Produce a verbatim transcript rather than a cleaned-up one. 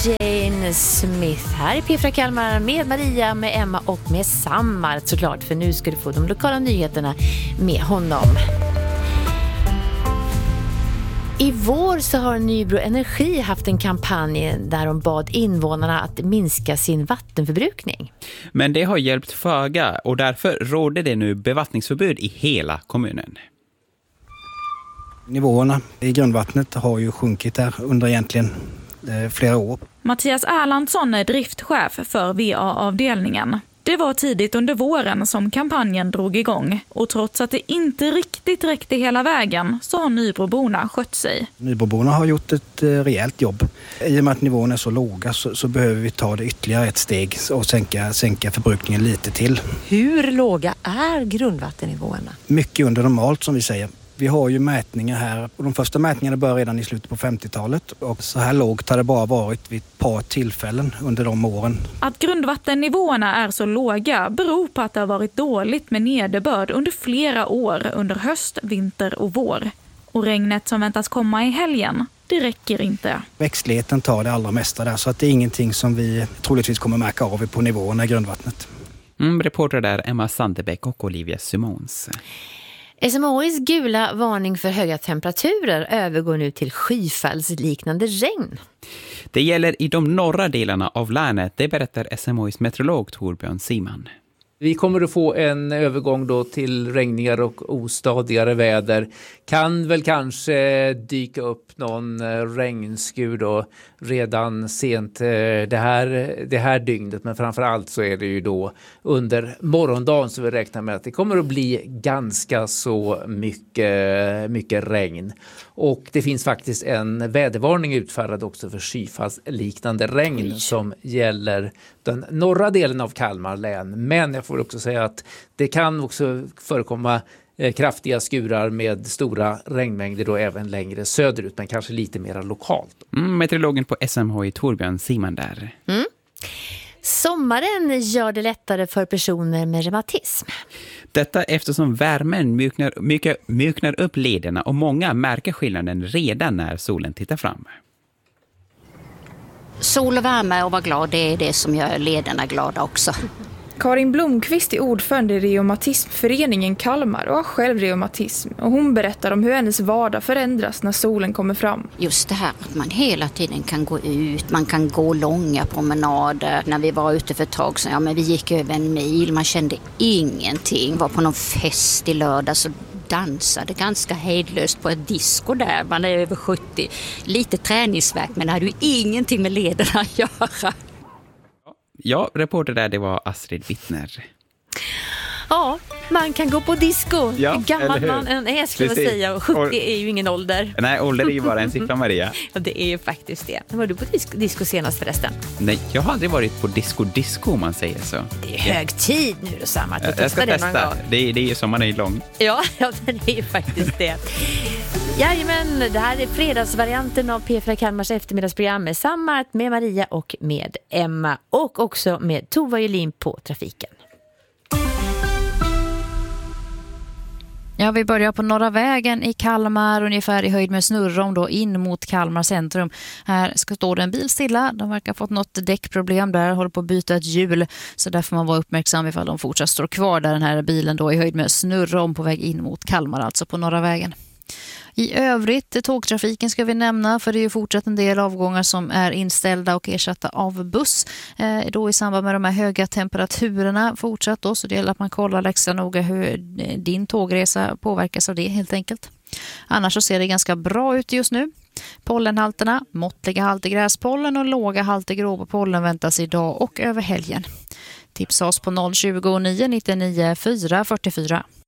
Jane Smith här i P fyra Kalmar med Maria, med Emma och med Sammar såklart, för nu ska du få de lokala nyheterna med honom. I vår så har Nybro Energi haft en kampanj där de bad invånarna att minska sin vattenförbrukning. Men det har hjälpt föga och därför råder det nu bevattningsförbud i hela kommunen. Nivåerna i grundvattnet har ju sjunkit där under egentligen eh, flera år. Mattias Erlandsson är driftchef för V A-avdelningen. Det var tidigt under våren som kampanjen drog igång och trots att det inte riktigt räckte hela vägen så har Nybroborna skött sig. Nybroborna har gjort ett eh, rejält jobb. I och med att nivån är så låga så, så behöver vi ta det ytterligare ett steg och sänka, sänka förbrukningen lite till. Hur låga är grundvattennivåerna? Mycket under normalt som vi säger. Vi har ju mätningar här och de första mätningarna började redan i slutet på femtiotalet och så här lågt har det bara varit vid ett par tillfällen under de åren. Att grundvattennivåerna är så låga beror på att det har varit dåligt med nederbörd under flera år under höst, vinter och vår. Och regnet som väntas komma i helgen, det räcker inte. Växtligheten tar det allra mesta där så att det är ingenting som vi troligtvis kommer märka av på nivåerna i grundvattnet. Mm, reporter där Emma Sandebäck och Olivia Simons. S M H I:s gula varning för höga temperaturer övergår nu till skyfallsliknande regn. Det gäller i de norra delarna av länet, det berättar S M H I:s meteorolog Torbjörn Siman. Vi kommer att få en övergång då till regnigare och ostadigare väder. Kan väl kanske dyka upp någon regnskur då redan sent det här, det här dygnet. Men framförallt så är det ju då under morgondagen så vi räknar med att det kommer att bli ganska så mycket, mycket regn. Och det finns faktiskt en vädervarning utfärdad också för skyfallsliknande regn Oj. som gäller den norra delen av Kalmar län. Men jag får också säga att det kan också förekomma eh, kraftiga skurar med stora regnmängder då även längre söderut, men kanske lite mer lokalt. Mm, meteorologen på S M H I Torbjörn Siman där. Mm. Sommaren gör det lättare för personer med reumatism. Detta eftersom värmen mjuknar, mjuknar, mjuknar upp lederna och många märker skillnaden redan när solen tittar fram. Sol och värme och vara glad, det är det som gör lederna glada också. Karin Blomqvist är ordförande i Reumatismföreningen Kalmar och har själv reumatism. Och hon berättar om hur hennes vardag förändras när solen kommer fram. Just det här att man hela tiden kan gå ut, man kan gå långa promenader. När vi var ute för ett tag så ja, men vi gick över en mil, man kände ingenting. Var på någon fest i lördag så dansade ganska hejdlöst på ett disco där. Man är över sjuttio. Lite träningsverk, men det hade ju ingenting med lederna att göra. Ja, reporter där, det var Astrid Wittner. Ja, man kan gå på disco. Ja, hur gammal man än är skulle jag säga. Och sjuttio är ju ingen ålder. Nej, ålder är ju bara en siffra, Maria. Ja, det är ju faktiskt det. Var du på disco, disco senast förresten? Nej, jag har aldrig varit på disco-disco om man säger så. Det är hög tid nu då, Sam, att du jag, jag ska testar testa. Det någon gång. Det är, det är ju sommaren är lång. Ja, ja, det är ju faktiskt det. Jajamän, det här är fredagsvarianten av P fyra Kalmars eftermiddagsprogram med Sammart, med Maria och med Emma. Och också med Tova Julin på trafiken. Ja, vi börjar på Norra vägen i Kalmar, ungefär i höjd med Snurrom då in mot Kalmar centrum. Här ska stå det en bil stilla. De verkar ha fått något däckproblem där, håller på att byta ett hjul. Så där får man vara uppmärksam ifall de fortsatt står kvar där, den här bilen då i höjd med Snurrom på väg in mot Kalmar, alltså på Norra vägen. I övrigt, tågtrafiken ska vi nämna, för det är ju fortsatt en del avgångar som är inställda och ersatta av buss. Eh, då i samband med de här höga temperaturerna fortsatt då, så det gäller att man kollar extra noga hur din tågresa påverkas av det helt enkelt. Annars så ser det ganska bra ut just nu. Pollenhalterna, måttliga halter gräspollen och låga halter gråpollen väntas idag och över helgen. Tipsa oss på noll tjugo nio nittionio fyra fyrtiofyra.